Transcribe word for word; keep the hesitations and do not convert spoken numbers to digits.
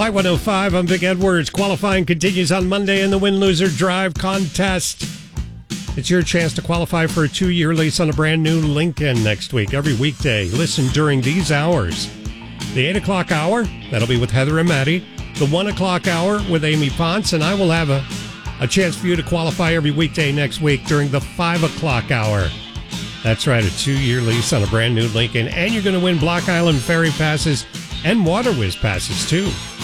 Y one oh five, I'm Vic Edwards. Qualifying continues on Monday in the Win-Loser Drive contest. It's your chance to qualify for a two-year lease on a brand new Lincoln next week, every weekday. Listen during these hours. The eight o'clock hour, that'll be with Heather and Maddie. The one o'clock hour with Amy Ponce, and I will have a, a chance for you to qualify every weekday next week during the five o'clock hour. That's right, a two-year lease on a brand new Lincoln, and you're going to win Block Island Ferry passes and Water Whiz passes, too.